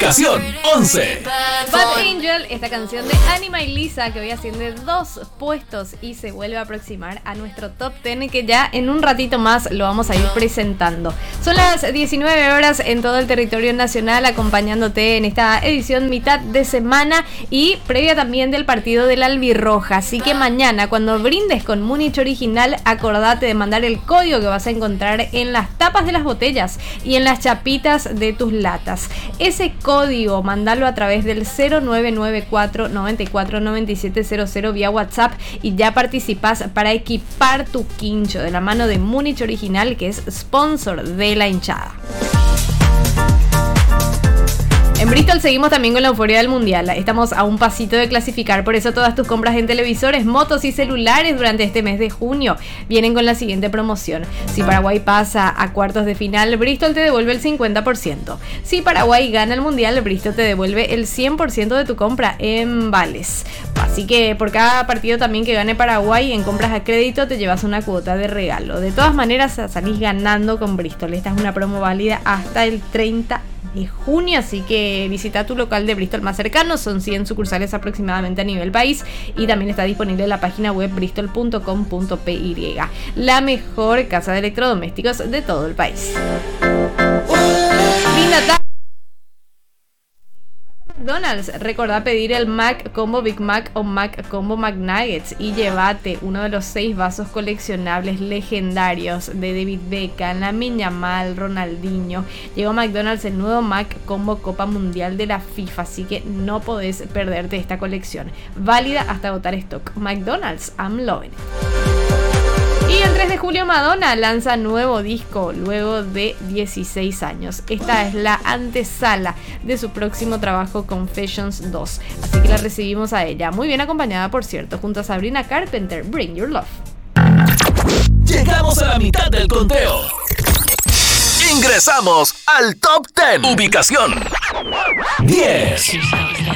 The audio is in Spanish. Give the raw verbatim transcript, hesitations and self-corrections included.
Ubicación once. Bad Angel, esta canción de Anima y Lisa que hoy asciende dos puestos y se vuelve a aproximar a nuestro top diez, que ya en un ratito más lo vamos a ir presentando. Son las diecinueve horas en todo el territorio nacional, acompañándote en esta edición mitad de semana y previa también del partido del Albirroja. Así que mañana, cuando brindes con Múnich Original, acordate de mandar el código que vas a encontrar en las tapas de las botellas y en las chapitas de tus latas. Ese código, mandalo a través del cero nueve nueve cuatro nueve cuatro nueve siete cero cero vía WhatsApp y ya participás para equipar tu quincho de la mano de Múnich Original, que es sponsor de la hinchada. En Bristol seguimos también con la euforia del Mundial. Estamos a un pasito de clasificar, por eso todas tus compras en televisores, motos y celulares durante este mes de junio vienen con la siguiente promoción. Si Paraguay pasa a cuartos de final, Bristol te devuelve el cincuenta por ciento. Si Paraguay gana el Mundial, Bristol te devuelve el cien por ciento de tu compra en vales. Así que por cada partido también que gane Paraguay en compras a crédito te llevas una cuota de regalo. De todas maneras salís ganando con Bristol. Esta es una promo válida hasta el treinta de junio, así que visita tu local de Bristol más cercano. Son cien sucursales aproximadamente a nivel país y también está disponible en la página web bristol punto com punto p y, la mejor casa de electrodomésticos de todo el país. Linda tarde. McDonald's, recordá pedir el Mac Combo Big Mac o Mac Combo McNuggets y llévate uno de los seis vasos coleccionables legendarios de David Beckham, Lamine Yamal, Ronaldinho. Llegó a McDonald's el nuevo Mac Combo Copa Mundial de la FIFA, así que no podés perderte esta colección. Válida hasta agotar stock. McDonald's, I'm loving it. Y el tres de julio Madonna lanza nuevo disco luego de dieciséis años. Esta es la antesala de su próximo trabajo Confessions dos. Así que la recibimos a ella, muy bien acompañada por cierto, junto a Sabrina Carpenter, Bring Your Love. Llegamos a la mitad del conteo. Ingresamos al top diez. Ubicación diez.